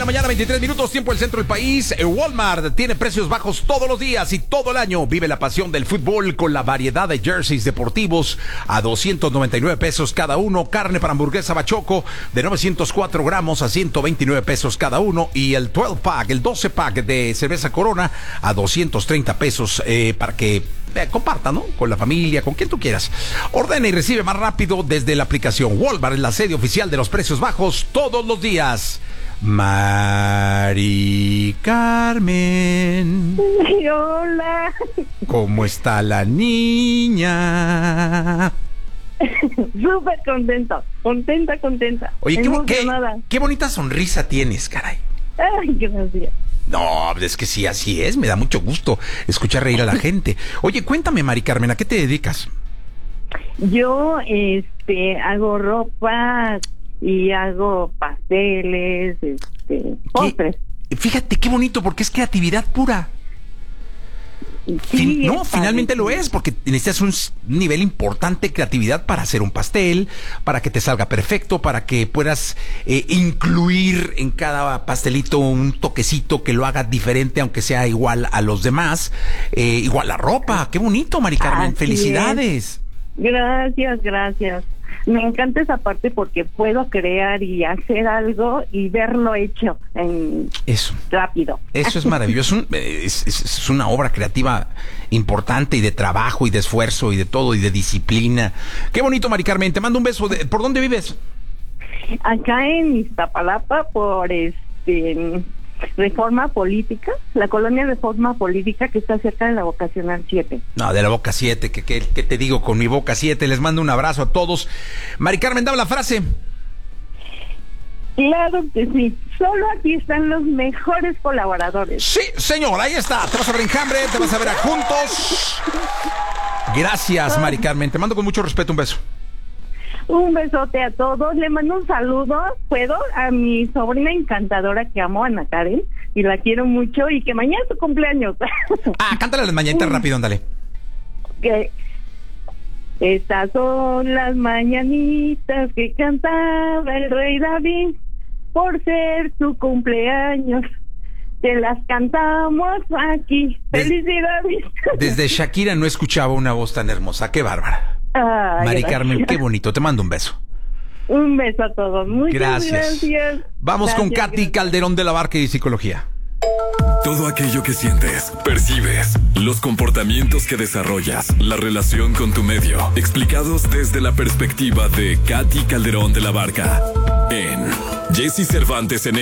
mañana, 23 minutos, tiempo del centro del país. Walmart tiene precios bajos todos los días y todo el año. Vive la pasión del fútbol con la variedad de jerseys deportivos a 299 pesos cada uno. Carne para hamburguesa Bachoco de 904 gramos a 129 pesos cada uno. Y el 12-pack, el 12-pack de cerveza Corona a 230 pesos para que compartan, ¿no? Con la familia, con quien tú quieras. Ordena y recibe más rápido desde la aplicación. Walmart es la sede oficial de los precios bajos todos los días. Mari Carmen. Hola. ¿Cómo está la niña? Súper contenta. Oye, qué bonita sonrisa tienes, caray. Ay, gracias. No, es que sí, así es. Me da mucho gusto escuchar reír a la gente. Oye, cuéntame, Mari Carmen, ¿a qué te dedicas? Yo, hago ropa y hago pasteles, postres. Fíjate qué bonito, porque es creatividad pura. Sí, finalmente lo es, porque necesitas un nivel importante de creatividad para hacer un pastel, para que te salga perfecto, para que puedas incluir en cada pastelito un toquecito que lo haga diferente, aunque sea igual a los demás. Igual la ropa, qué bonito, Mari Carmen, felicidades. Gracias. Me encanta esa parte porque puedo crear y hacer algo y verlo hecho rápido. Eso es maravilloso. Es una obra creativa importante y de trabajo y de esfuerzo y de todo y de disciplina. Qué bonito, Mari Carmen. Te mando un beso. ¿Por dónde vives? Acá en Iztapalapa, por Reforma Política, la colonia Reforma Política, que está cerca de la Vocacional 7. No, de la Boca 7, ¿qué te digo con mi Boca 7? Les mando un abrazo a todos. Mari Carmen, dame la frase. Claro que sí. Solo aquí están los mejores colaboradores. Sí, señor, ahí está. Te vas a ver Enjambre, te vas a ver a Juntos. Gracias, Mari Carmen. Te mando con mucho respeto un beso. Un besote a todos. Le mando un saludo, ¿puedo? A mi sobrina encantadora que amo, Ana Karen, y la quiero mucho, y que mañana es su cumpleaños. Cántale las mañanitas rápido, ándale. Que estas son las mañanitas que cantaba el rey David por ser su cumpleaños. Te las cantamos aquí. ¡Felicidades! Desde Shakira no escuchaba una voz tan hermosa. ¡Qué bárbara! Mari Carmen, qué bonito. Te mando un beso. Un beso a todos. Muchas gracias. Vamos con Katy Calderón de la Barca y Psicología. Todo aquello que sientes, percibes, los comportamientos que desarrollas, la relación con tu medio, explicados desde la perspectiva de Katy Calderón de la Barca en Jessy Cervantes en